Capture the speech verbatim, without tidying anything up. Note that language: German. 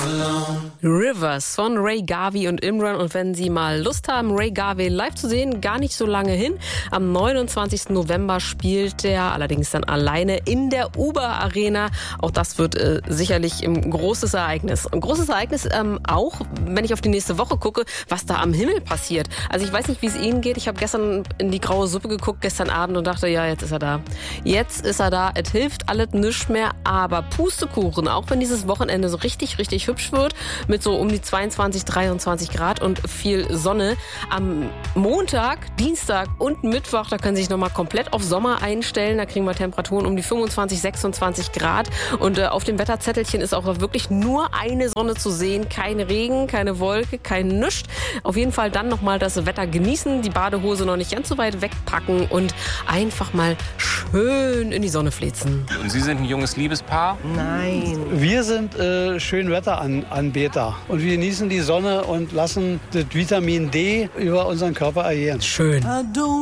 Rivers von Ray Garvey und Imran. Und wenn Sie mal Lust haben, Ray Garvey live zu sehen, gar nicht so lange hin. Am neunundzwanzigsten November spielt er allerdings dann alleine in der Uber Arena. Auch das wird äh, sicherlich ein großes Ereignis. Ein großes Ereignis ähm, auch, wenn ich auf die nächste Woche gucke, was da am Himmel passiert. Also ich weiß nicht, wie es Ihnen geht. Ich habe gestern in die graue Suppe geguckt, gestern Abend, und dachte, ja, jetzt ist er da. Jetzt ist er da. Es hilft alles nichts mehr, aber Pustekuchen, auch wenn dieses Wochenende so richtig, richtig hübsch wird, mit so um die zweiundzwanzig, dreiundzwanzig Grad und viel Sonne. Am Montag, Dienstag und Mittwoch, da können Sie sich nochmal komplett auf Sommer einstellen. Da kriegen wir Temperaturen um die fünfundzwanzig, sechsundzwanzig Grad. Und äh, auf dem Wetterzettelchen ist auch wirklich nur eine Sonne zu sehen. Kein Regen, keine Wolke, kein Nischt. Auf jeden Fall dann nochmal das Wetter genießen, die Badehose noch nicht ganz so weit wegpacken und einfach mal schön in die Sonne flitzen. Und Sie sind ein junges Liebespaar? Nein. Wir sind äh, Schönwetteranbeter und wir genießen die Sonne und lassen das Vitamin D über unseren Körper agieren. Schön.